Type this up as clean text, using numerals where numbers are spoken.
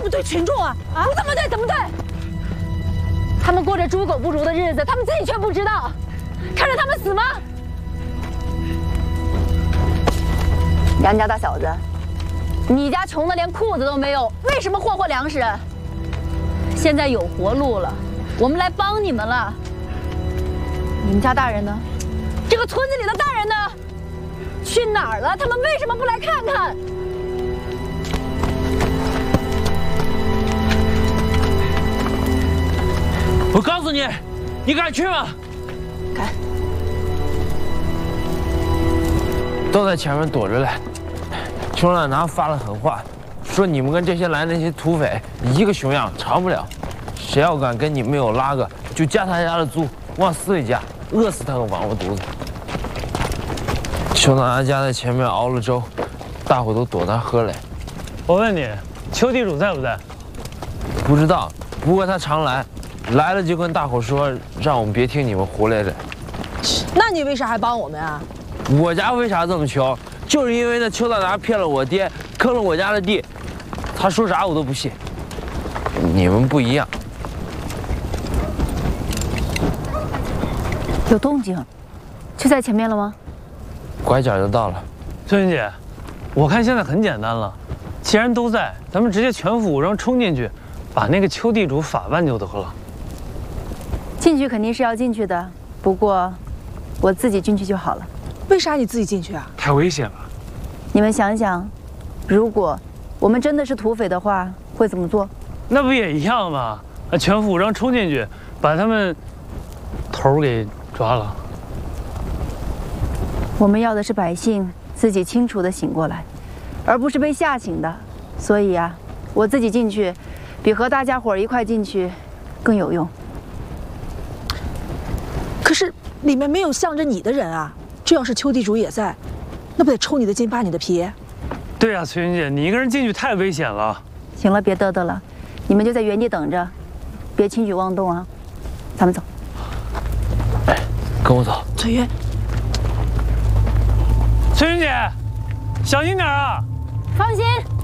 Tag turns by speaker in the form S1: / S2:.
S1: 不对群众啊！啊，
S2: 怎么对？怎么对？他们过着猪狗不如的日子，他们自己却不知道，看着他们死吗？杨家大小子，你家穷的连裤子都没有，为什么霍霍粮食？现在有活路了，我们来帮你们了。你们家大人呢？这个村子里的大人呢？去哪儿了？他们为什么不来看看？
S3: 我告诉你，你敢去吗？
S2: 敢。
S3: 都在前面躲着嘞。熊懒拿发了狠话，说你们跟这些来那些土匪一个熊样长不了，谁要敢跟你们有拉个，就加他家的租，往死里加，饿死他个王八犊子。熊大家在前面熬了粥，大伙都躲那喝嘞。
S4: 我问你，邱地主在不在？
S3: 不知道，不过他常来，来了就跟大伙说，让我们别听你们胡来着。
S1: 那你为啥还帮我们啊？
S3: 我家为啥这么穷？就是因为那邱大拿骗了我爹，坑了我家的地，他说啥我都不信。你们不一样。
S2: 有动静，就在前面了吗？
S3: 拐角就到了。
S4: 翠云姐，我看现在很简单了，既然都在，咱们直接全副武装冲进去，把那个邱地主法办就得了。
S2: 进去肯定是要进去的，不过我自己进去就好了。
S1: 为啥你自己进去啊？
S4: 太危险了。
S2: 你们想想，如果我们真的是土匪的话，会怎么做？
S4: 那不也一样吗？全副武装冲进去，把他们头给抓了。
S2: 我们要的是百姓自己清楚地醒过来，而不是被吓醒的。所以啊，我自己进去，比和大家伙一块进去更有用。
S1: 可是里面没有向着你的人啊！这要是邱地主也在，那不得抽你的筋扒你的皮？
S4: 对呀，翠云姐，你一个人进去太危险了。
S2: 行了，别嘚嘚了，你们就在原地等着，别轻举妄动啊！咱们走。
S3: 哎，跟我走。
S1: 翠云，
S4: 翠云姐，小心点啊！
S2: 放心。